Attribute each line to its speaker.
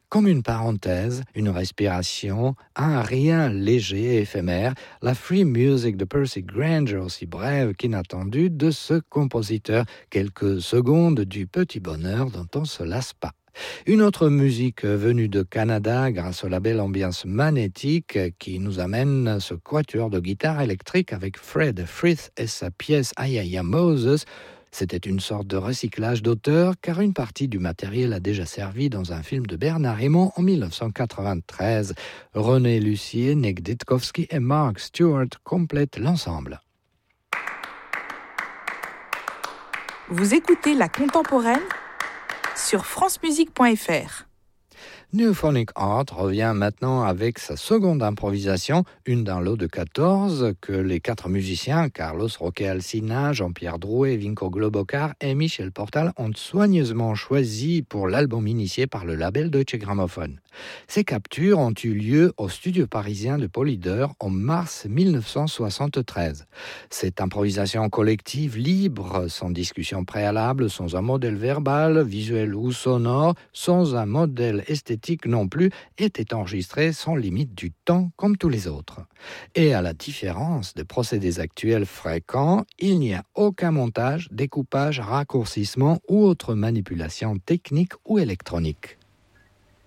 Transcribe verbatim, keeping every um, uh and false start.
Speaker 1: Comme une parenthèse, une respiration, un rien léger et éphémère, la free music de Percy Grainger, aussi brève qu'inattendue, de ce compositeur, quelques secondes du petit bonheur dont on ne se lasse pas. Une autre musique venue de Canada grâce au label Ambiance Magnétique qui nous amène ce quatuor de guitare électrique avec Fred Frith et sa pièce Ayaya Moses. C'était une sorte de recyclage d'auteur car une partie du matériel a déjà servi dans un film de Bernard Raymond en dix-neuf cent quatre-vingt-treize. René Lucier, Nick Ditkovsky et Mark Stewart complètent l'ensemble.
Speaker 2: Vous écoutez La Contemporaine sur france musique point f r.
Speaker 1: Newphonic Art revient maintenant avec sa seconde improvisation, une d'un lot de quatorze, que les quatre musiciens, Carlos Roque Alsina, Jean-Pierre Drouet, Vinko Globokar et Michel Portal, ont soigneusement choisi pour l'album initié par le label Deutsche Grammophon. Ces captures ont eu lieu au studio parisien de Polydor en mars dix-neuf cent soixante-treize. Cette improvisation collective, libre, sans discussion préalable, sans un modèle verbal, visuel ou sonore, sans un modèle esthétique non plus, était enregistrée sans limite du temps comme tous les autres. Et à la différence des procédés actuels fréquents, il n'y a aucun montage, découpage, raccourcissement ou autre manipulation technique ou électronique.